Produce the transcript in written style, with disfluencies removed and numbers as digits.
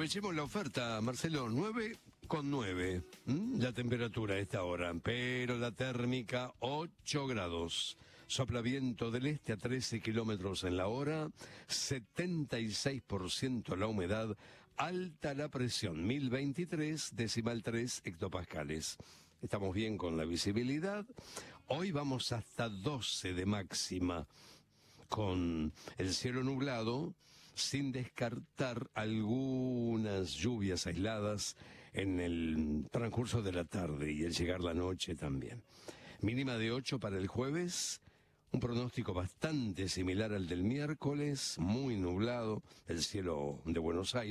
Aprovechemos la oferta, Marcelo, 9,9 la temperatura a esta hora, pero la térmica 8 grados. Sopla viento del este a 13 kilómetros en la hora, 76% la humedad, alta la presión, 1023,3 hectopascales. Estamos bien con la visibilidad. Hoy vamos hasta 12 de máxima, con el cielo nublado, sin descartar algunas lluvias aisladas en el transcurso de la tarde y al llegar la noche también. Mínima de 8 para el jueves, un pronóstico bastante similar al del miércoles, muy nublado, el cielo de Buenos Aires.